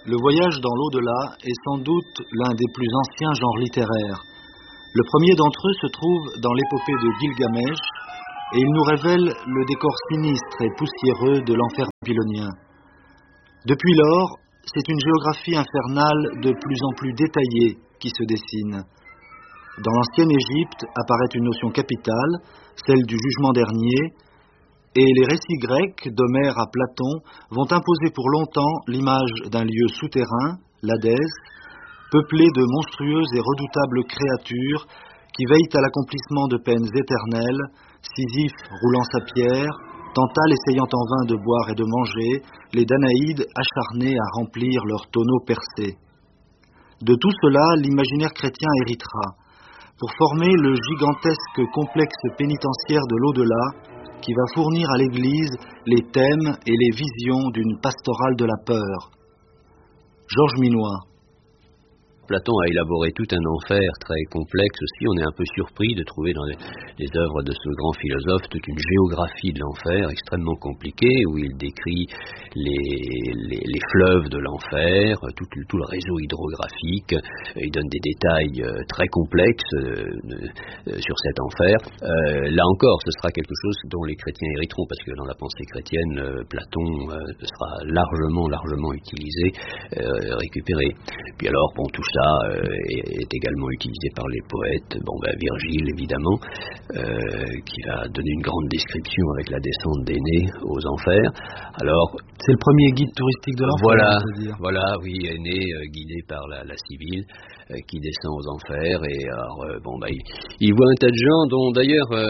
Le voyage dans l'au-delà est sans doute l'un des plus anciens genres littéraires. Le premier d'entre eux se trouve dans l'épopée de Gilgamesh et il nous révèle le décor sinistre et poussiéreux de l'enfer babylonien. Depuis lors, c'est une géographie infernale de plus en plus détaillée qui se dessine. Dans l'ancienne Égypte apparaît une notion capitale, celle du jugement dernier, et les récits grecs, d'Homère à Platon, vont imposer pour longtemps l'image d'un lieu souterrain, l'Hadès, peuplé de monstrueuses et redoutables créatures qui veillent à l'accomplissement de peines éternelles, Sisyphe roulant sa pierre, Tantale essayant en vain de boire et de manger, les Danaïdes acharnés à remplir leurs tonneaux percés. De tout cela, l'imaginaire chrétien héritera, pour former le gigantesque complexe pénitentiaire de l'au-delà, qui va fournir à l'Église les thèmes et les visions d'une pastorale de la peur. Georges Minois. Platon a élaboré tout un enfer très complexe aussi. On est un peu surpris de trouver dans les œuvres de ce grand philosophe toute une géographie de l'enfer extrêmement compliquée, où il décrit les fleuves de l'enfer, tout le réseau hydrographique. Il donne des détails très complexes sur cet enfer. Là encore, ce sera quelque chose dont les chrétiens hériteront, parce que dans la pensée chrétienne, Platon sera largement utilisé, récupéré. Puis alors, bon, tout ça est également utilisé par les poètes. Virgile évidemment, qui va donner une grande description avec la descente d'Énée aux enfers. Alors, c'est le premier guide touristique de l'enfer. Voilà, oui, Énée guidé par la Sibylle qui descend aux enfers. Et alors, il voit un tas de gens dont d'ailleurs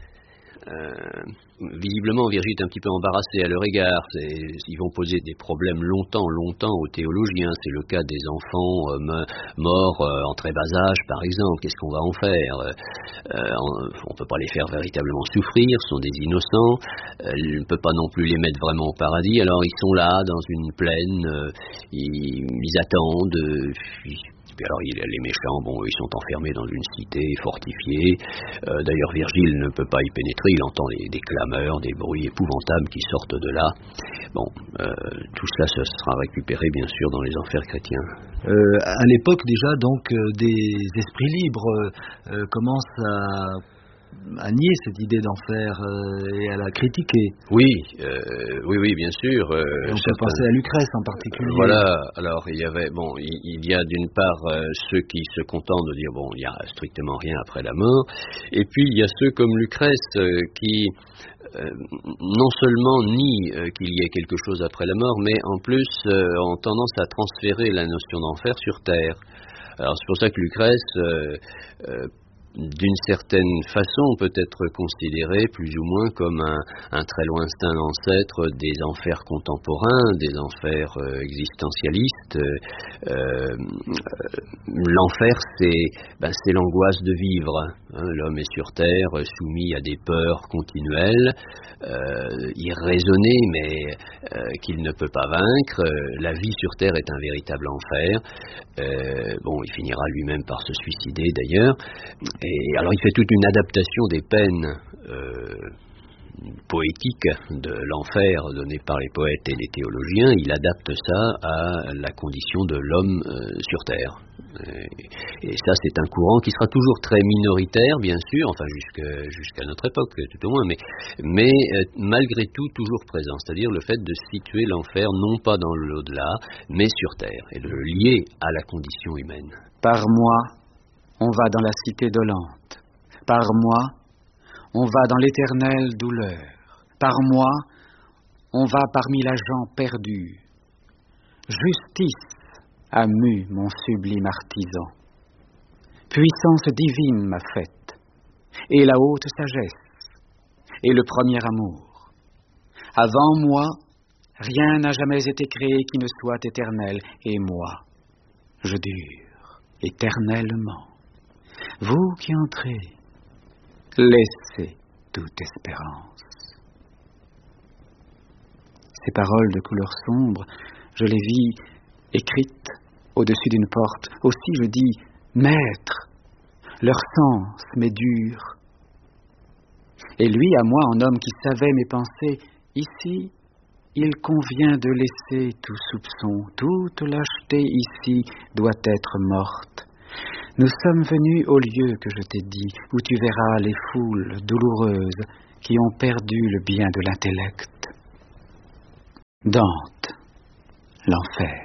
visiblement Virgile est un petit peu embarrassé à leur égard. Ils vont poser des problèmes longtemps aux théologiens. C'est le cas des enfants morts en très bas âge, par exemple. Qu'est-ce qu'on va en faire? On ne peut pas les faire véritablement souffrir, ce sont des innocents. On ne peut pas non plus les mettre vraiment au paradis. Alors ils sont là dans une plaine, ils attendent. Puis alors les méchants, ils sont enfermés dans une cité fortifiée. D'ailleurs Virgile ne peut pas y pénétrer, il entend des clameurs, des bruits épouvantables qui sortent de là. Tout cela ce sera récupéré bien sûr dans les enfers chrétiens. À l'époque déjà, donc, des esprits libres commencent à nier cette idée d'enfer et à la critiquer. Oui, bien sûr. On peut penser à Lucrèce en particulier. Voilà, alors il y a d'une part ceux qui se contentent de dire il n'y a strictement rien après la mort, et puis il y a ceux comme Lucrèce qui non seulement nient qu'il y ait quelque chose après la mort, mais en plus ont tendance à transférer la notion d'enfer sur terre. Alors c'est pour ça que Lucrèce d'une certaine façon peut être considéré plus ou moins comme un très lointain ancêtre des enfers contemporains, des enfers existentialistes. L'enfer, c'est l'angoisse de vivre. L'homme est sur terre, soumis à des peurs continuelles, irraisonnées, mais qu'il ne peut pas vaincre. La vie sur terre est un véritable enfer. Il finira lui-même par se suicider d'ailleurs. Et alors il fait toute une adaptation des peines poétiques de l'enfer données par les poètes et les théologiens. Il adapte ça à la condition de l'homme sur terre. Et ça, c'est un courant qui sera toujours très minoritaire, bien sûr, enfin jusqu'à notre époque, tout au moins, mais malgré tout toujours présent. C'est-à-dire le fait de situer l'enfer non pas dans l'au-delà, mais sur terre, et de le lier à la condition humaine. Par moi, on va dans la cité dolente. Par moi, on va dans l'éternelle douleur. Par moi, on va parmi la gent perdue. Justice a mu mon sublime artisan. Puissance divine m'a faite, et la haute sagesse, et le premier amour. Avant moi, rien n'a jamais été créé qui ne soit éternel, et moi, je dure éternellement. Vous qui entrez, laissez toute espérance. Ces paroles de couleur sombre, je les vis écrites au-dessus d'une porte. Aussi je dis, Maître, leur sens m'est dur. Et lui à moi, en homme qui savait mes pensées, ici, il convient de laisser tout soupçon, toute lâcheté ici doit être morte. Nous sommes venus au lieu que je t'ai dit, où tu verras les foules douloureuses qui ont perdu le bien de l'intellect. Dante, l'enfer.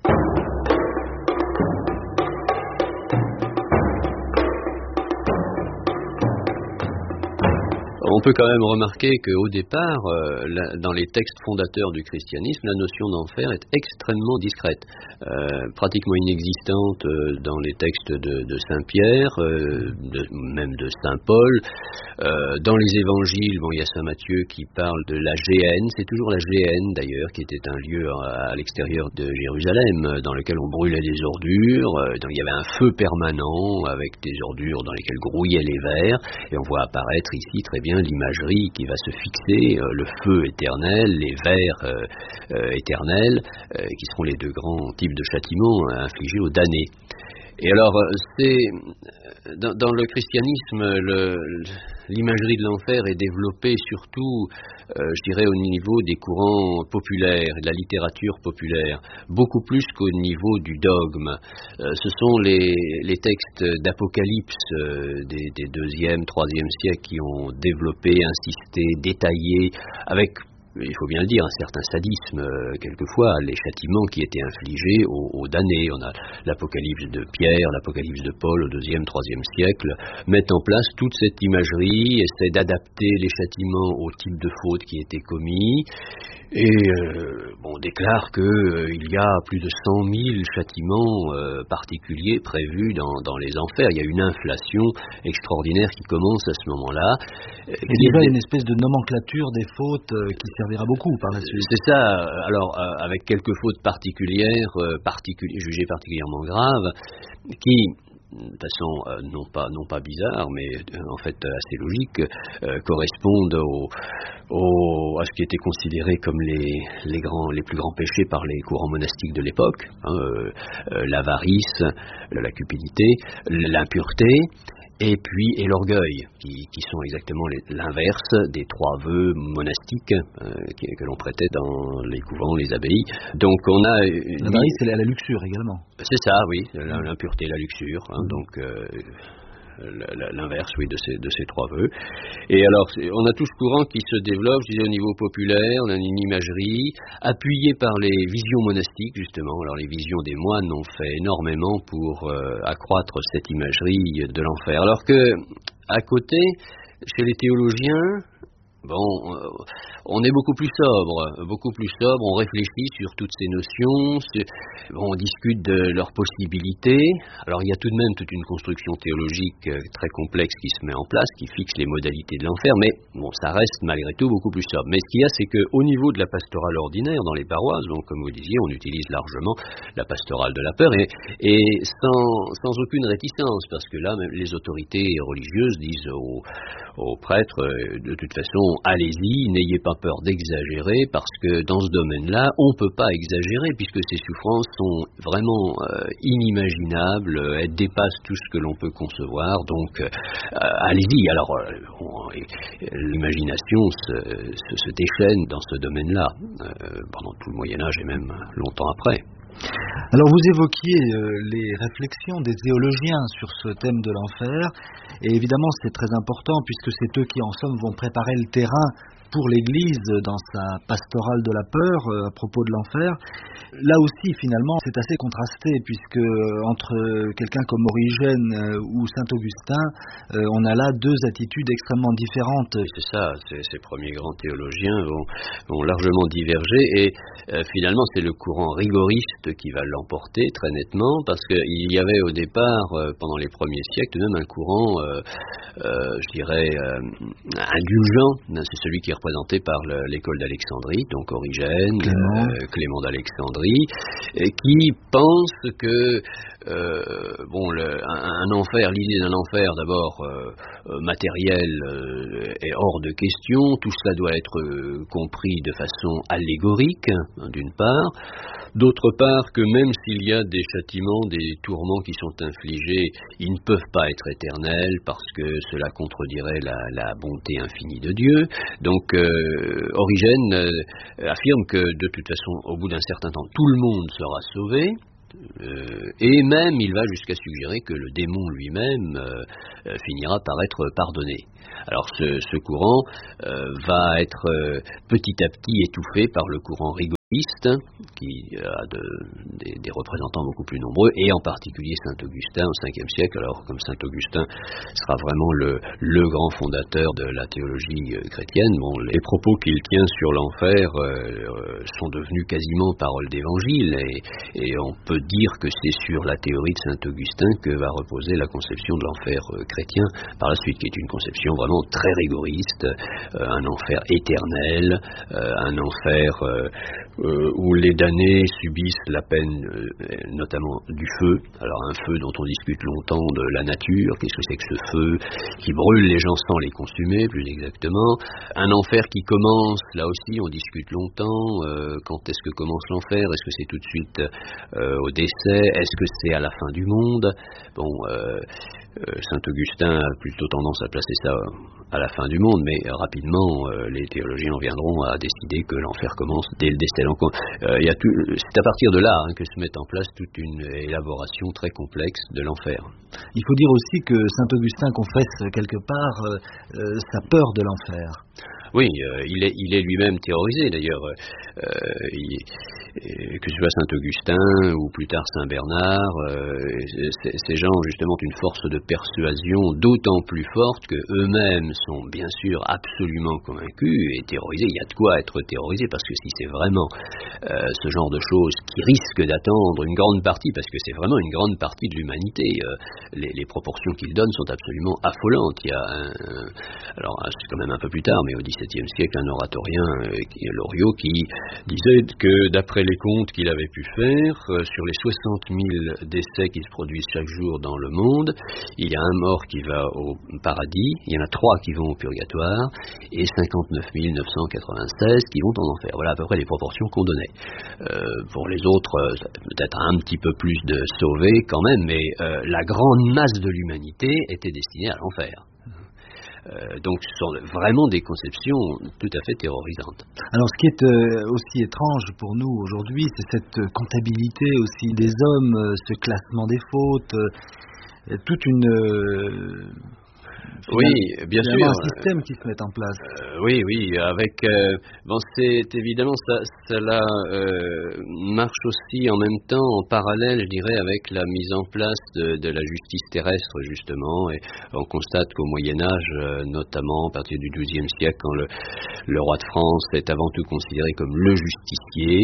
On peut quand même remarquer qu'au départ, dans les textes fondateurs du christianisme, la notion d'enfer est extrêmement discrète, pratiquement inexistante dans les textes de Saint Pierre, même de Saint Paul. Dans les évangiles, il y a Saint Matthieu qui parle de la géhenne, c'est toujours la géhenne d'ailleurs, qui était un lieu à l'extérieur de Jérusalem, dans lequel on brûlait des ordures, donc il y avait un feu permanent avec des ordures dans lesquelles grouillaient les vers, et on voit apparaître ici très bien l'imagerie qui va se fixer, le feu éternel, les vers éternels, qui seront les deux grands types de châtiments infligés aux damnés. Et alors, dans le christianisme, l'imagerie de l'enfer est développée surtout, je dirais, au niveau des courants populaires, de la littérature populaire, beaucoup plus qu'au niveau du dogme. Ce sont les textes d'Apocalypse des 2e, 3e siècles qui ont développé, insisté, détaillé, avec, il faut bien le dire, un certain sadisme, quelquefois, les châtiments qui étaient infligés aux damnés. On a l'Apocalypse de Pierre, l'Apocalypse de Paul au 2e, 3e siècle, mettent en place toute cette imagerie, essaient d'adapter les châtiments au type de faute qui était commis, et on déclare qu'il y a plus de 100 000 châtiments particuliers prévus dans les enfers. Il y a une inflation extraordinaire qui commence à ce moment-là. Et déjà une espèce de nomenclature des fautes qui servira beaucoup par la suite. C'est ça, alors avec quelques fautes particulières, jugées particulièrement graves, qui, de façon non pas bizarre, mais en fait assez logique, correspondent à ce qui était considéré comme les plus grands péchés par les courants monastiques de l'époque, l'avarice, la cupidité, l'impureté, et l'orgueil, qui sont exactement l'inverse des 3 vœux monastiques que l'on prêtait dans les couvents, les abbayes. Donc on a l'avarice, c'est la luxure également. C'est ça, oui, l'impureté, la luxure, donc l'inverse, oui, de ces 3 vœux. Et alors, on a tout ce courant qui se développe, je disais, au niveau populaire, on a une imagerie appuyée par les visions monastiques, justement. Alors, les visions des moines ont fait énormément pour accroître cette imagerie de l'enfer. Alors que, à côté, chez les théologiens, on est beaucoup plus sobre, on réfléchit sur toutes ces notions, on discute de leurs possibilités. Alors il y a tout de même toute une construction théologique très complexe qui se met en place, qui fixe les modalités de l'enfer, mais ça reste malgré tout beaucoup plus sobre. Mais ce qu'il y a, c'est qu'au niveau de la pastorale ordinaire, dans les paroisses, donc comme vous disiez, on utilise largement la pastorale de la peur, et sans aucune réticence, parce que là, même les autorités religieuses disent aux prêtres, de toute façon, allez-y, n'ayez pas peur d'exagérer, parce que dans ce domaine-là, on ne peut pas exagérer, puisque ces souffrances sont vraiment inimaginables, elles dépassent tout ce que l'on peut concevoir, donc allez-y. Alors, l'imagination se déchaîne dans ce domaine-là, pendant tout le Moyen-Âge et même longtemps après. Alors vous évoquiez les réflexions des théologiens sur ce thème de l'enfer, et évidemment c'est très important puisque c'est eux qui en somme vont préparer le terrain pour l'Église dans sa pastorale de la peur à propos de l'enfer. Là aussi finalement c'est assez contrasté puisque entre quelqu'un comme Origène ou Saint-Augustin, on a là 2 attitudes extrêmement différentes. C'est ça, ces premiers grands théologiens vont largement diverger, et finalement c'est le courant rigoriste qui va l'emporter très nettement, parce qu'il y avait au départ, pendant les premiers siècles, tout de même un courant, je dirais, indulgent. C'est celui qui est représenté par l'école d'Alexandrie, donc Origène, Clément d'Alexandrie, qui pense que un enfer, l'idée d'un enfer d'abord matériel est hors de question. Tout cela doit être compris de façon allégorique, d'une part. D'autre part, que même s'il y a des châtiments, des tourments qui sont infligés, ils ne peuvent pas être éternels parce que cela contredirait la bonté infinie de Dieu. Donc, Origène affirme que de toute façon, au bout d'un certain temps, tout le monde sera sauvé. Et même il va jusqu'à suggérer que le démon lui-même finira par être pardonné. Alors ce courant va être petit à petit étouffé par le courant rigoriste, qui a des représentants beaucoup plus nombreux, et en particulier Saint Augustin au 5e siècle. Alors comme Saint Augustin sera vraiment le grand fondateur de la théologie chrétienne, bon, les propos qu'il tient sur l'enfer sont devenus quasiment paroles d'évangile, et on peut dire que c'est sur la théorie de Saint Augustin que va reposer la conception de l'enfer chrétien par la suite, qui est une conception vraiment très rigoriste, un enfer éternel, un enfer où les damnés subissent la peine notamment du feu. Alors un feu dont on discute longtemps de la nature, qu'est-ce que c'est que ce feu qui brûle les gens sans les consumer, plus exactement. Un enfer qui commence, là aussi on discute longtemps, quand est-ce que commence l'enfer, est-ce que c'est tout de suite au décès, est-ce que c'est à la fin du monde? Bon, Saint Augustin a plutôt tendance à placer ça à la fin du monde, mais rapidement les théologiens viendront à décider que l'enfer commence dès le décès. Donc c'est à partir de là que se met en place toute une élaboration très complexe de l'enfer. Il faut dire aussi que Saint Augustin confesse quelque part sa peur de l'enfer. Oui, il est lui-même terrorisé d'ailleurs. Que ce soit Saint Augustin ou plus tard Saint Bernard, ces gens justement ont une force de persuasion d'autant plus forte que eux-mêmes sont bien sûr absolument convaincus et terrorisés. Il y a de quoi être terrorisé, parce que si c'est vraiment ce genre de choses qui risquent d'attendre une grande partie, parce que c'est vraiment une grande partie de l'humanité, les proportions qu'ils donnent sont absolument affolantes. Il y a alors c'est quand même un peu plus tard, mais au XVIIe siècle, un oratorien, Loriot, qui disait que d'après les comptes qu'il avait pu faire, sur les 60 000 décès qui se produisent chaque jour dans le monde, il y a un mort qui va au paradis, il y en a 3 qui vont au purgatoire, et 59 996 qui vont en enfer. Voilà à peu près les proportions qu'on donnait. Pour les autres, peut-être un petit peu plus de sauvés quand même, mais la grande masse de l'humanité était destinée à l'enfer. Donc ce sont vraiment des conceptions tout à fait terrorisantes. Alors ce qui est aussi étrange pour nous aujourd'hui, c'est cette comptabilité aussi des hommes, ce classement des fautes, toute une... Oui, bien sûr. Un système qui se met en place. Oui, avec... c'est évidemment, cela marche aussi en même temps, en parallèle, je dirais, avec la mise en place de la justice terrestre, justement. Et on constate qu'au Moyen-Âge, notamment à partir du XIIe siècle, quand le roi de France est avant tout considéré comme le justicier,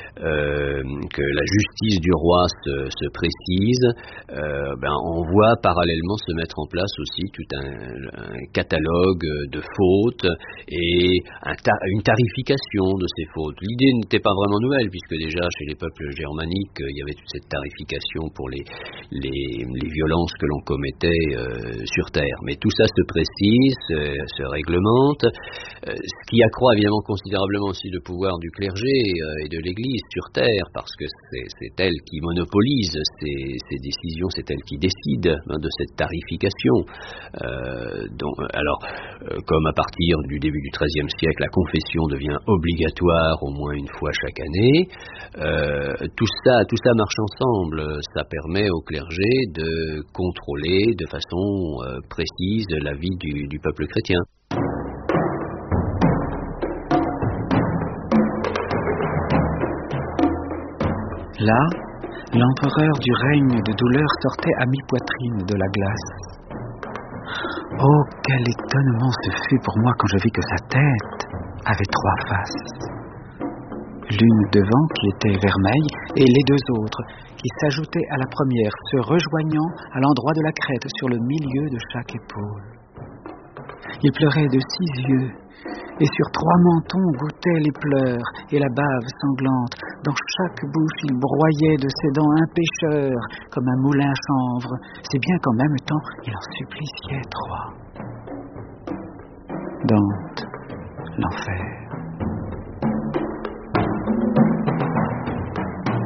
que la justice du roi se précise, on voit parallèlement se mettre en place aussi tout un catalogue de fautes et une tarification de ces fautes. L'idée n'était pas vraiment nouvelle, puisque déjà chez les peuples germaniques, il y avait toute cette tarification pour les violences que l'on commettait sur terre. Mais tout ça se précise, se réglemente, ce qui accroît évidemment considérablement aussi le pouvoir du clergé et de l'Église sur terre, parce que c'est elle qui monopolise ces décisions, c'est elle qui décide de cette tarification. Comme à partir du début du XIIIe siècle, la confession devient obligatoire au moins une fois chaque année, tout ça marche ensemble. Ça permet au clergé de contrôler de façon précise la vie du peuple chrétien. Là, l'empereur du règne de douleur sortait à mi-poitrine de la glace. Oh, quel étonnement ce fut pour moi quand je vis que sa tête avait 3 faces. L'une devant qui était vermeille et les 2 autres qui s'ajoutaient à la première, se rejoignant à l'endroit de la crête sur le milieu de chaque épaule. Il pleurait de 6 yeux, et sur 3 mentons goûtaient les pleurs et la bave sanglante. Dans chaque bouche, il broyait de ses dents un pêcheur, comme un moulin à chanvre, si bien qu'en même temps, il en suppliciait 3. Dante, l'enfer.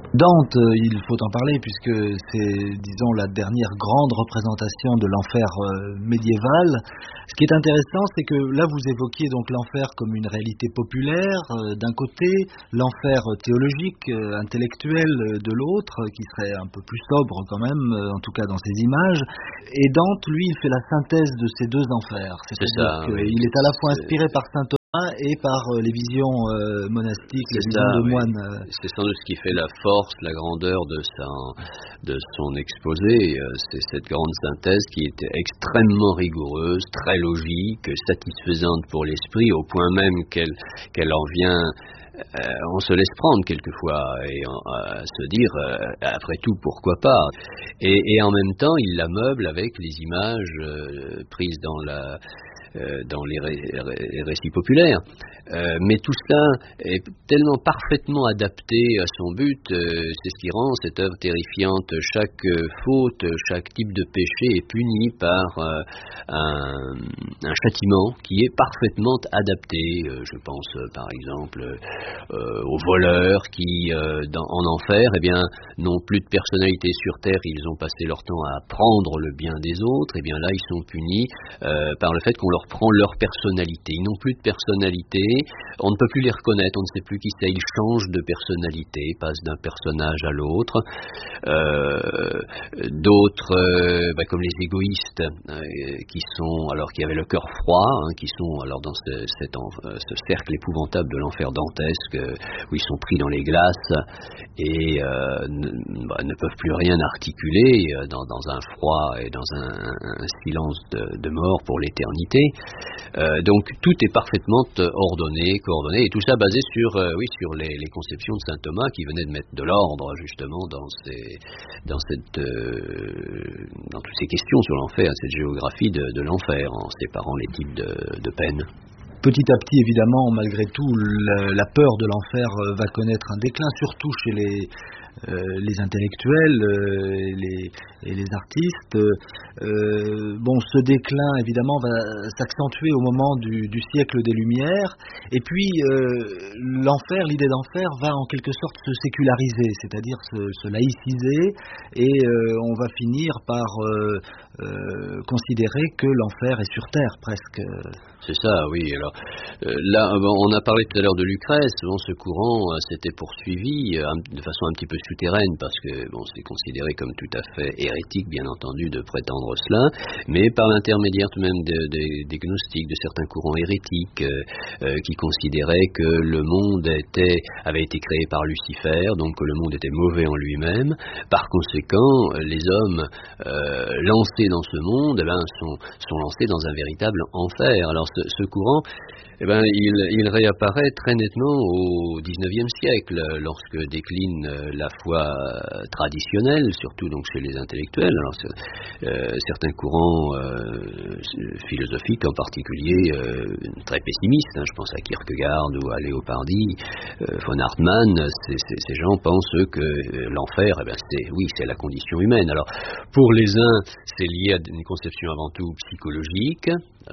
Dante, il faut en parler puisque c'est, disons, la dernière grande représentation de l'enfer médiéval. Ce qui est intéressant, c'est que là vous évoquiez donc l'enfer comme une réalité populaire d'un côté, l'enfer théologique, intellectuel de l'autre, qui serait un peu plus sobre quand même, en tout cas dans ses images. Et Dante, lui, il fait la synthèse de ces deux enfers. C'est-à-dire qu'il est à la fois inspiré par saint Thomas et par les visions monastiques, les visions de moines. C'est sans doute ce qui fait la force, la grandeur de son exposé. C'est cette grande synthèse qui était extrêmement rigoureuse, très logique, satisfaisante pour l'esprit, au point même qu'elle en vient... on se laisse prendre quelquefois et à se dire après tout pourquoi pas, et en même temps il la meuble avec les images prises dans les récits populaires. Mais tout cela est tellement parfaitement adapté à son but, c'est ce qui rend cette œuvre terrifiante. Chaque faute, chaque type de péché est puni par un châtiment qui est parfaitement adapté. Je pense par exemple aux voleurs qui, en enfer, n'ont plus de personnalité sur terre, ils ont passé leur temps à prendre le bien des autres, et bien là ils sont punis par le fait qu'on leur prend leur personnalité. Ils n'ont plus de personnalité, on ne peut plus les reconnaître, on ne sait plus qui c'est, ils changent de personnalité, passent d'un personnage à l'autre. D'autres, comme les égoïstes, qui avaient le cœur froid, qui sont alors dans ce cercle épouvantable de l'enfer dantesque, où ils sont pris dans les glaces et ne peuvent plus rien articuler dans un froid et dans un silence de mort pour l'éternité. Donc tout est parfaitement ordonné, coordonné, et tout ça basé sur les conceptions de saint Thomas, qui venait de mettre de l'ordre justement dans toutes ces questions sur l'enfer, cette géographie de l'enfer, en séparant les types de peines. Petit à petit, évidemment, malgré tout, la peur de l'enfer va connaître un déclin, surtout chez les intellectuels et les artistes. Ce déclin, évidemment, va s'accentuer au moment du siècle des Lumières. Et puis, l'idée d'enfer va en quelque sorte se séculariser, c'est-à-dire se laïciser, et on va finir par considérer que l'enfer est sur terre, presque. C'est ça, oui. Alors là, on a parlé tout à l'heure de Lucrèce. Ce courant s'était poursuivi de façon un petit peu souterraine, parce que c'est considéré comme tout à fait hérétique, bien entendu, de prétendre cela, mais par l'intermédiaire tout de même des gnostiques, de certains courants hérétiques qui considéraient que le monde avait été créé par Lucifer, donc que le monde était mauvais en lui-même. Par conséquent, les hommes lancés dans ce monde sont lancés dans un véritable enfer. Alors ce courant, il réapparaît très nettement au XIXe siècle, lorsque décline la foi traditionnelle, surtout donc chez les intellectuels. Alors certains courants philosophiques en particulier, très pessimistes, je pense à Kierkegaard ou à Leopardi, von Hartmann, ces gens pensent que l'enfer, c'est la condition humaine. Alors pour les uns, c'est lié à une conception avant tout psychologique,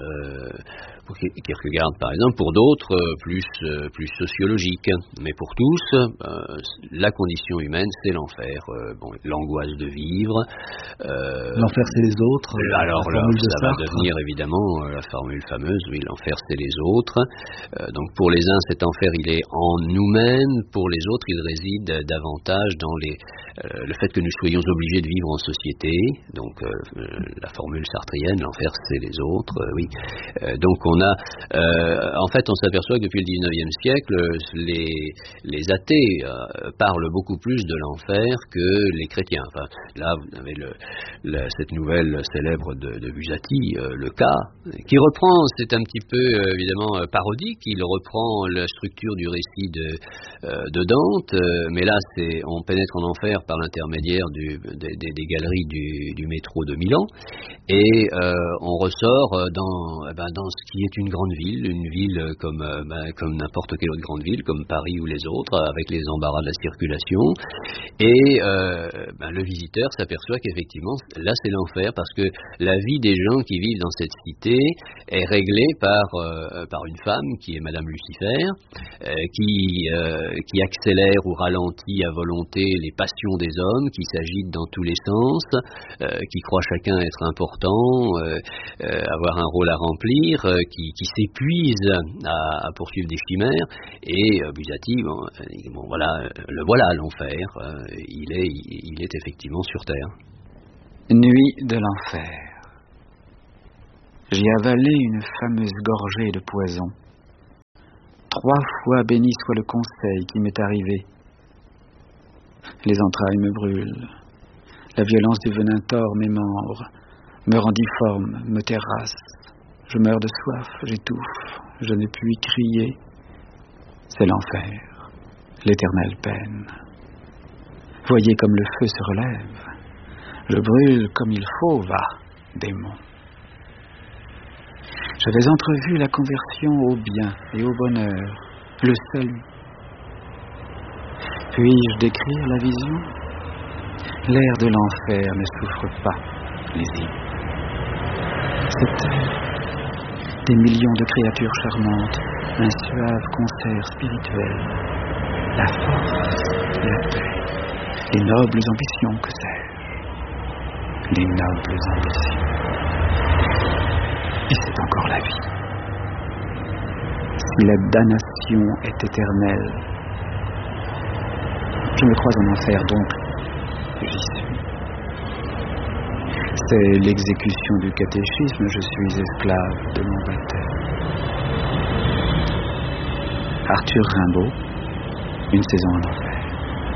pour Kierkegaard par exemple, pour d'autres plus sociologique, mais pour tous la condition humaine c'est l'enfer, l'angoisse de vivre. L'enfer c'est les autres. Alors là, ça va devenir évidemment la formule fameuse, oui, l'enfer c'est les autres. Donc pour les uns cet enfer il est en nous-mêmes, pour les autres il réside davantage dans le fait que nous soyons obligés de vivre en société. Donc la formule sartrienne, l'enfer c'est les autres, oui. Donc on a, en fait, on s'aperçoit que depuis le XIXe siècle, les athées parlent beaucoup plus de l'enfer que les chrétiens. Enfin, là, vous avez cette nouvelle célèbre de Buzzati, le cas, qui reprend, c'est un petit peu évidemment parodique, il reprend la structure du récit de Dante, mais là, on pénètre en enfer par l'intermédiaire des galeries du métro de Milan, et on ressort dans dans ce qui est une grande ville comme n'importe quelle autre grande ville, comme Paris ou les autres, avec les embarras de la circulation. Et le visiteur s'aperçoit qu'effectivement, là c'est l'enfer, parce que la vie des gens qui vivent dans cette cité est réglée par une femme qui est Madame Lucifer, qui accélère ou ralentit à volonté les passions des hommes, qui s'agitent dans tous les sens, qui croient chacun être important, avoir un rôle à remplir, qui s'épuise à poursuivre des chimères. Et Buzzati, le voilà l'enfer. Il est effectivement sur terre. Nuit de l'enfer. J'ai avalé une fameuse gorgée de poison. 3 fois béni soit le conseil qui m'est arrivé. Les entrailles me brûlent. La violence du venin tord mes membres, me rend difforme, me terrasse. Je meurs de soif, j'étouffe, je ne puis crier. C'est l'enfer, l'éternelle peine. Voyez comme le feu se relève. Je brûle comme il faut, va, démon. J'avais entrevu la conversion au bien et au bonheur, le salut. Puis-je décrire la vision? L'air de l'enfer ne souffre pas, lisez. C'était des millions de créatures charmantes, un suave concert spirituel, la force, la paix, les nobles ambitions, que sais-je, les nobles ambitions. Et c'est encore la vie. Si la damnation est éternelle, je me crois en enfer, donc j'y suis. C'est l'exécution du catéchisme, je suis esclave de mon baptême. Arthur Rimbaud, Une saison en enfer.